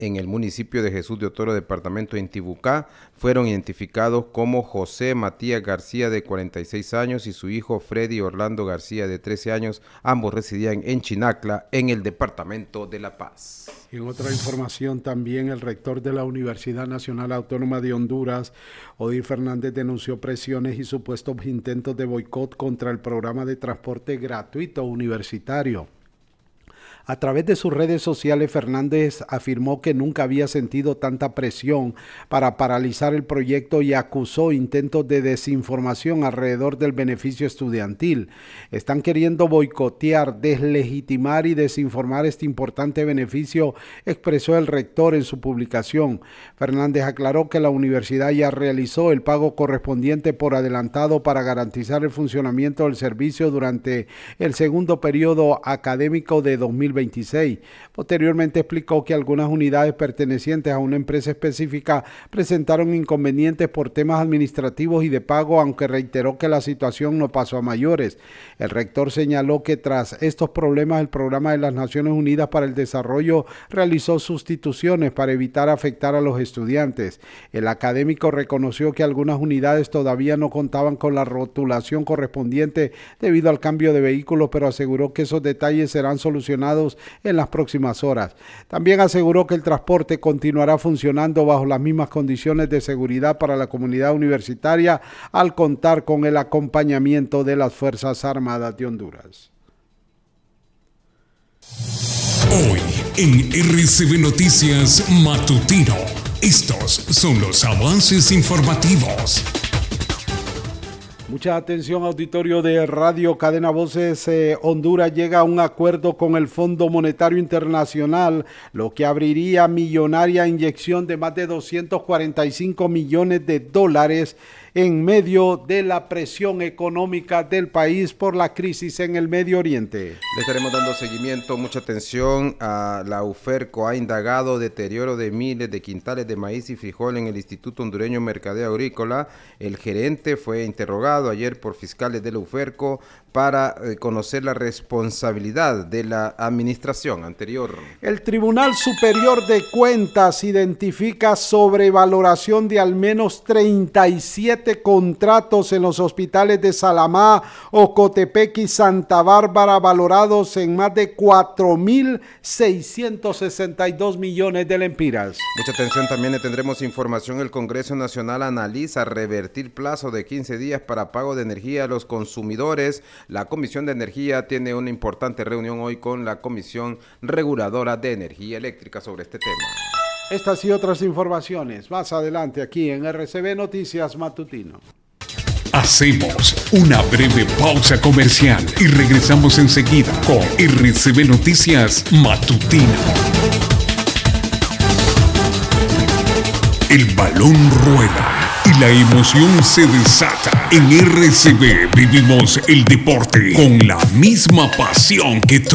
en el municipio de Jesús de Otoro, departamento de Intibucá, fueron identificados como José Matías García, de 46 años, y su hijo Freddy Orlando García, de 13 años. Ambos residían en Chinacla, en el departamento de La Paz. Y en otra información también, el rector de la Universidad Nacional Autónoma de Honduras, Odir Fernández, denunció presiones y supuestos intentos de boicot contra el programa de transporte gratuito universitario. A través de sus redes sociales, Fernández afirmó que nunca había sentido tanta presión para paralizar el proyecto y acusó intentos de desinformación alrededor del beneficio estudiantil. Están queriendo boicotear, deslegitimar y desinformar este importante beneficio, expresó el rector en su publicación. Fernández aclaró que la universidad ya realizó el pago correspondiente por adelantado para garantizar el funcionamiento del servicio durante el segundo periodo académico de 2026. Posteriormente explicó que algunas unidades pertenecientes a una empresa específica presentaron inconvenientes por temas administrativos y de pago, aunque reiteró que la situación no pasó a mayores. El rector señaló que tras estos problemas, el Programa de las Naciones Unidas para el Desarrollo realizó sustituciones para evitar afectar a los estudiantes. El académico reconoció que algunas unidades todavía no contaban con la rotulación correspondiente debido al cambio de vehículos, pero aseguró que esos detalles serán solucionados en las próximas horas. También aseguró que el transporte continuará funcionando bajo las mismas condiciones de seguridad para la comunidad universitaria, al contar con el acompañamiento de las Fuerzas Armadas de Honduras. Hoy en RCB Noticias Matutino, estos son los avances informativos. Mucha atención, auditorio de Radio Cadena Voces. Honduras llega a un acuerdo con el Fondo Monetario Internacional, lo que abriría millonaria inyección de más de 245 millones de dólares en medio de la presión económica del país por la crisis en el Medio Oriente. Le estaremos dando seguimiento, mucha atención. A la UFERCO ha indagado deterioro de miles de quintales de maíz y frijol en el Instituto Hondureño Mercadeo Agrícola. El gerente fue interrogado ayer por fiscales de la UFERCO para conocer la responsabilidad de la administración anterior. El Tribunal Superior de Cuentas identifica sobrevaloración de al menos 37 contratos en los hospitales de Salamá, Ocotepec y Santa Bárbara, valorados en más de 4.662 millones de lempiras. Mucha atención, también le tendremos información. El Congreso Nacional analiza revertir plazo de 15 días para pago de energía a los consumidores. La Comisión de Energía tiene una importante reunión hoy con la Comisión Reguladora de Energía Eléctrica sobre este tema. Estas y otras informaciones más adelante aquí en RCB Noticias Matutino. Hacemos una breve pausa comercial y regresamos enseguida con RCB Noticias Matutino. El balón rueda y la emoción se desata. En RCB vivimos el deporte con la misma pasión que tú.